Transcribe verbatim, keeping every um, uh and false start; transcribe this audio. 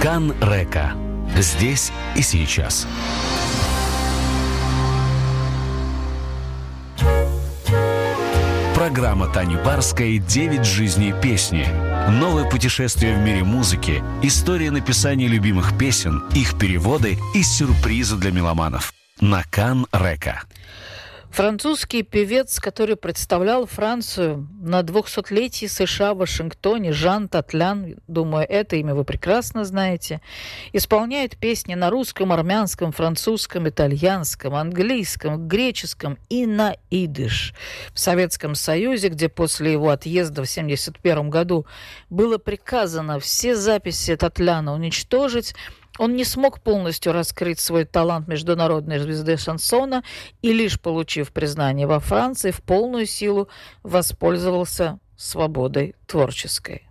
Кан Река. Здесь и сейчас. Программа Тани Барской «Девять жизней песни». Новое путешествие в мире музыки, история написания любимых песен, их переводы и сюрпризы для меломанов. На Кан Река. Французский певец, который представлял Францию на двухсотлетии США в Вашингтоне, Жан Татлян, думаю, это имя вы прекрасно знаете, исполняет песни на русском, армянском, французском, итальянском, английском, греческом и на идиш. В Советском Союзе, где после его отъезда в семьдесят первом году было приказано все записи Татляна уничтожить, он не смог полностью раскрыть свой талант международной звезды шансона и, лишь получив признание во Франции, в полную силу воспользовался свободой творческой.